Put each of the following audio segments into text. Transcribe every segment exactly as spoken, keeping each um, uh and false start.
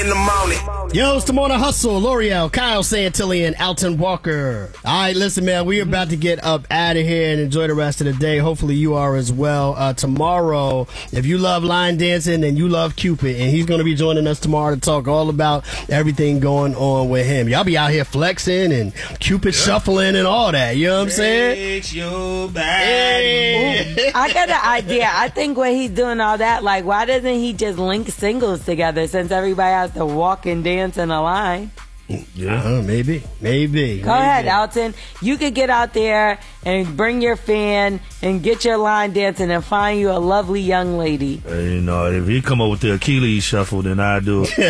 in the morning. Yo, it's the Morning Hustle. L'Oreal, Kyle Santillan, Alton Walker. All right, listen, man, we're about to get up out of here and enjoy the rest of the day. Hopefully you are as well. Uh, tomorrow, if you love line dancing, then you love Cupid, and he's going to be joining us tomorrow to talk all about everything going on with him. Y'all be out here flexing and Cupid yeah. shuffling and all that. You know what I'm saying? Your body. Hey. I got an idea. I think when he's doing all that, like, why doesn't he just link singles together since everybody has to walk and dance in a line? Yeah, uh, maybe, maybe. Go maybe. ahead, Alton. You could get out there and bring your fan and get your line dancing and find you a lovely young lady. Uh, you know, if he come up with the Achilles shuffle, then I do it.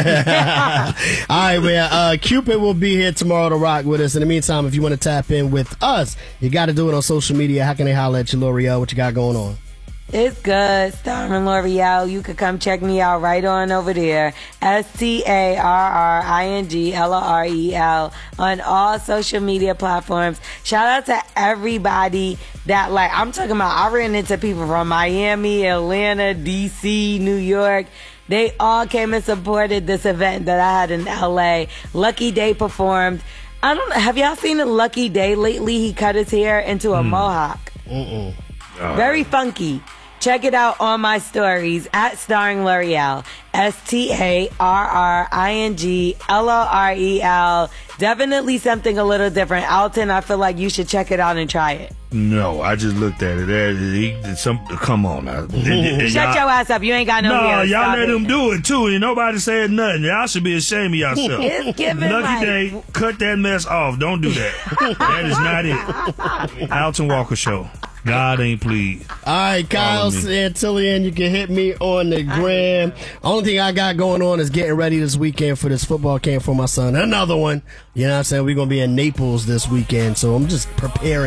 All right, man. Uh, Cupid will be here tomorrow to rock with us. In the meantime, if you want to tap in with us, you got to do it on social media. How can they holler at you, L'Oreal? What you got going on? It's good. Starring L'Oreal. You could come check me out right on over there. S T A R R I N G L O R E L on all social media platforms. Shout out to everybody that, like, I'm talking about, I ran into people from Miami, Atlanta, D C, New York. They all came and supported this event that I had in L A. Lucky Day performed. I don't know. Have y'all seen a Lucky Day lately? He cut his hair into a mm. mohawk. Mm-mm. Oh. Very funky. Check it out on my stories at Starring L'Oreal. S T A R R I N G L O R E L. Definitely something a little different. Alton, I feel like you should check it out and try it. No, I just looked at it. There, he, some, come on now. Shut your ass up. You ain't got no No, hair. y'all Stop let it. him do it, too, and nobody said nothing. Y'all should be ashamed of yourself. It's giving Lucky like... Day, cut that mess off. Don't do that. That is not it. Alton Walker Show. God ain't pleased. All right, Kyle Santillan, you can hit me on the gram. Only thing I got going on is getting ready this weekend for this football camp for my son. Another one. You know what I'm saying? We're going to be in Naples this weekend, so I'm just preparing.